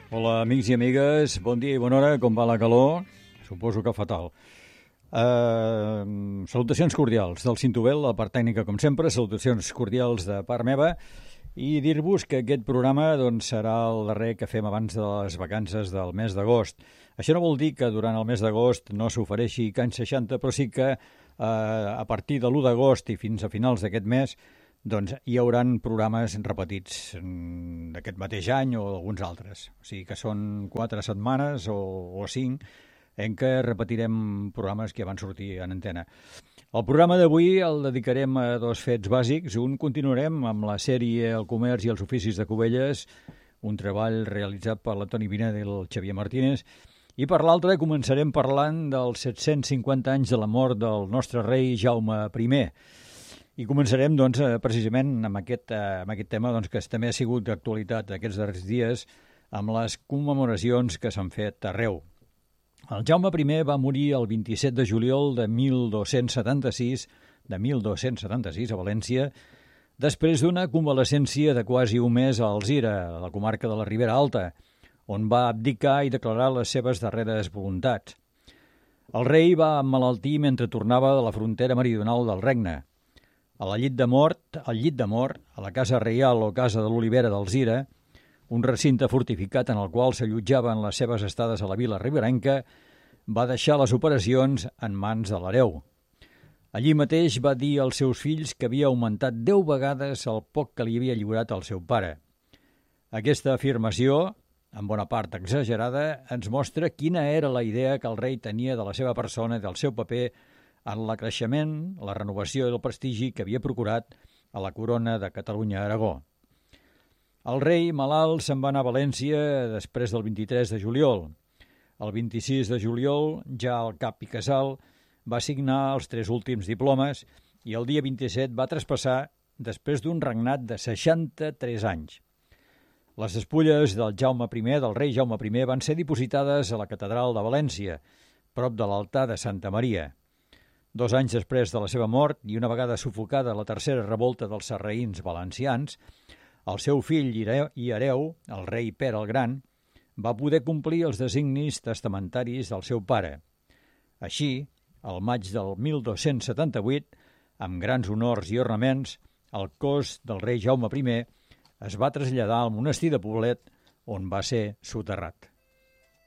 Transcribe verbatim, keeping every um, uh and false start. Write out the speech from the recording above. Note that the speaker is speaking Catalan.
Hola, amics i amigues, bon dia i bona hora, com va la calor? Suposo que fatal. Uh, salutacions cordials del Cintobel, la part tècnica com sempre, salutacions cordials de part meva, i dir-vos que aquest programa doncs, serà el darrer que fem abans de les vacances del mes d'agost. Això no vol dir que durant el mes d'agost no s'ofereixi Can seixanta, però sí que uh, a partir de l'u d'agost i fins a finals d'aquest mes doncs hi hauran programes repetits d'aquest mateix any o alguns altres. O sigui que són quatre setmanes o, o cinc en què repetirem programes que van sortir en antena. El programa d'avui el dedicarem a dos fets bàsics. Un, continuarem amb la sèrie El comerç i els oficis de Cubelles, un treball realitzat per la Toni Pineda i el Xavier Martínez, i per l'altre començarem parlant dels set-cents cinquanta anys de la mort del nostre rei Jaume primer. I començarem doncs, precisament amb aquest, amb aquest tema doncs, que també ha sigut d'actualitat aquests darrers dies amb les commemoracions que s'han fet arreu. El Jaume primer va morir el vint-i-set de juliol de mil dos-cents setanta-sis, de mil dos-cents setanta-sis a València, després d'una convalescència de quasi un mes a Alzira, a la comarca de la Ribera Alta, on va abdicar i declarar les seves darreres voluntats. El rei va emmalaltir mentre tornava de la frontera meridional del regne. A la llit de mort, al llit de mort, a la Casa Reial o Casa de l'Olivera d'Alzira, un recinte fortificat en el qual s'allotjaven les seves estades a la vila riberenca, va deixar les operacions en mans de l'hereu. Allí mateix va dir als seus fills que havia augmentat deu vegades el poc que li havia lliurat el seu pare. Aquesta afirmació, en bona part exagerada, ens mostra quina era la idea que el rei tenia de la seva persona i del seu paper en l'acreixement, la renovació i el prestigi que havia procurat a la corona de Catalunya-Aragó. El rei malalt se'n va anar a València després del vint-i-tres de juliol. El vint-i-sis de juliol, ja al cap i casal, va signar els tres últims diplomes i el dia vint-i-set va traspassar després d'un regnat de seixanta-tres anys. Les despulles del Jaume primer, del rei Jaume primer, van ser dipositades a la catedral de València, prop de l'altar de Santa Maria. Dos anys després de la seva mort i una vegada sufocada la tercera revolta dels sarraïns valencians, el seu fill i hereu, el rei Pere el Gran, va poder complir els designis testamentaris del seu pare. Així, al maig del mil dos-cents setanta-vuit, amb grans honors i ornaments, el cos del rei Jaume primer es va traslladar al monestir de Poblet, on va ser soterrat.